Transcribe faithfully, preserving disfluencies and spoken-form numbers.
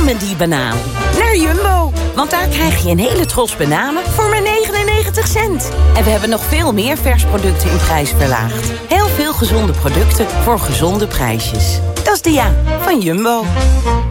met die bananen. Naar Jumbo. Want daar krijg je een hele tros bananen voor maar negenennegentig cent. En we hebben nog veel meer vers producten in prijs verlaagd. Heel veel gezonde producten voor gezonde prijsjes. Dat is de ja van Jumbo.